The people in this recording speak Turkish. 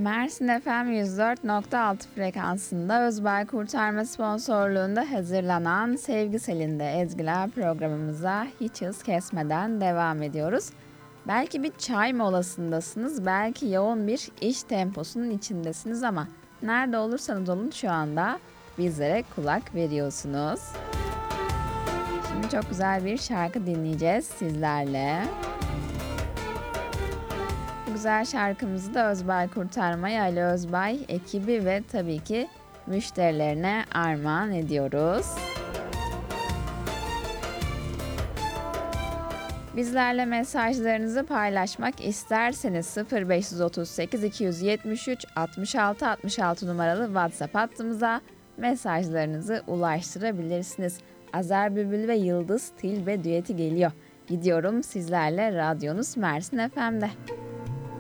Mersin FM 104.6 frekansında Özbay Kurtarma sponsorluğunda hazırlanan Sevgi Selinde Ezgiler programımıza hiç hız kesmeden devam ediyoruz. Belki bir çay molasındasınız, belki yoğun bir iş temposunun içindesiniz ama nerede olursanız olun şu anda bizlere kulak veriyorsunuz. Şimdi çok güzel bir şarkı dinleyeceğiz sizlerle. Bu güzel şarkımızı da Özbay Kurtarma'ya, Ali Özbay ekibi ve tabii ki müşterilerine armağan ediyoruz. Bizlerle mesajlarınızı paylaşmak isterseniz 0538 273 66 66 numaralı WhatsApp hattımıza mesajlarınızı ulaştırabilirsiniz. Azer Bülbül ve Yıldız Tilbe düeti geliyor. Gidiyorum sizlerle, radyonuz Mersin FM'de.